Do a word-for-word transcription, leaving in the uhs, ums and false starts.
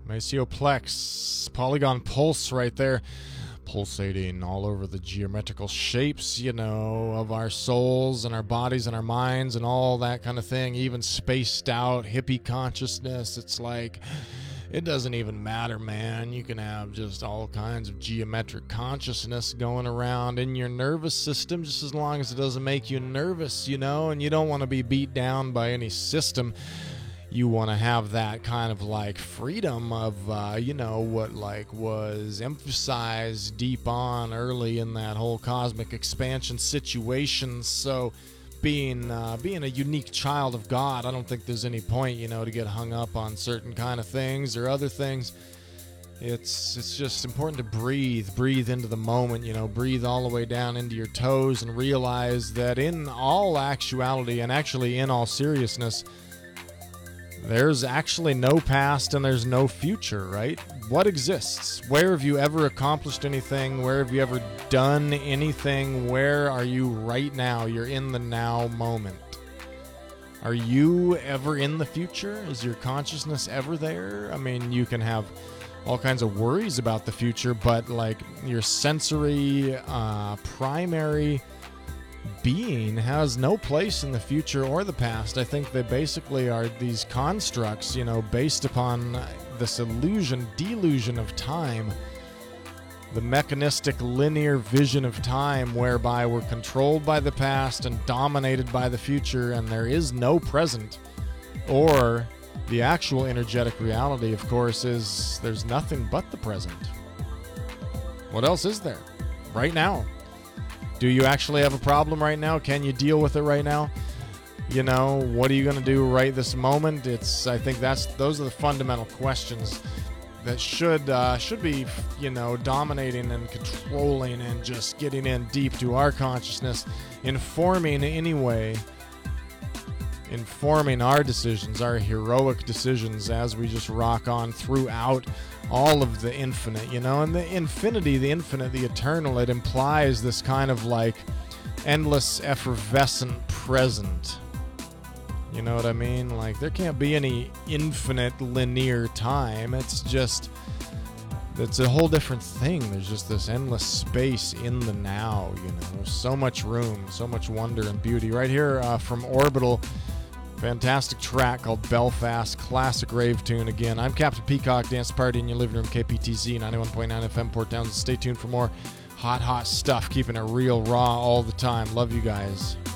Maceo-plex, polygon pulse right there, pulsating all over the geometrical shapes, you know, of our souls and our bodies and our minds and all that kind of thing, even spaced out hippie consciousness. It's like, it doesn't even matter, man. You can have just all kinds of geometric consciousness going around in your nervous system, just as long as it doesn't make you nervous, you know, and you don't want to be beat down by any system. You want to have that kind of like freedom of, uh, you know, what like was emphasized deep on early in that whole cosmic expansion situation. So being uh, being a unique child of God, I don't think there's any point, you know, to get hung up on certain kind of things or other things. It's it's just important to breathe, breathe into the moment, you know, breathe all the way down into your toes and realize that in all actuality and actually in all seriousness, there's actually no past and there's no future, right? What exists? Where have you ever accomplished anything? Where have you ever done anything? Where are you right now? You're in the now moment. Are you ever in the future? Is your consciousness ever there? I mean, you can have all kinds of worries about the future, but like your sensory, uh, primary being has no place in the future or the past. I think they basically are these constructs, you know, based upon this illusion, delusion of time, the mechanistic linear vision of time whereby we're controlled by the past and dominated by the future, and there is no present. Or the actual energetic reality, of course, is there's nothing but the present. What else is there right now? Do you actually have a problem right now? Can you deal with it right now? You know, what are you going to do right this moment? It's, I think that's, those are the fundamental questions that should, uh, should be, you know, dominating and controlling and just getting in deep to our consciousness, informing anyway, informing our decisions, our heroic decisions as we just rock on throughout all of the infinite, you know. And the infinity, the infinite, the eternal, it implies this kind of like endless effervescent present. You know what I mean? Like there can't be any infinite linear time. It's just, it's a whole different thing. There's just this endless space in the now, you know. There's so much room, so much wonder and beauty. Right here uh, from Orbital, fantastic track called Belfast, classic rave tune again. I'm Captain Peacock, dance party in your living room, K P T Z ninety-one point nine F M, Port Townsend. Stay tuned for more hot, hot stuff, keeping it real, raw all the time. Love you guys.